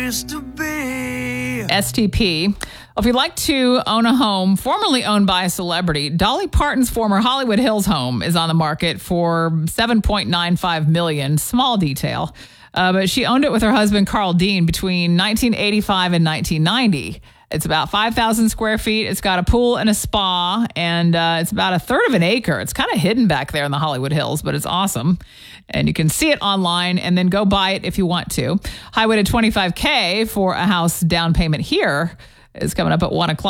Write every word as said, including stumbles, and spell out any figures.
place to be. S T P. Well, if you'd like to own a home formerly owned by a celebrity, Dolly Parton's former Hollywood Hills home is on the market for seven point nine five million dollars. Small detail. Uh, but she owned it with her husband, Carl Dean, between nineteen eighty-five and nineteen ninety. It's about five thousand square feet. It's got a pool and a spa, and uh, it's about a third of an acre. It's kind of hidden back there in the Hollywood Hills, but it's awesome. And you can see it online and then go buy it if you want to. Highway to twenty-five K for a house down payment here is coming up at one o'clock.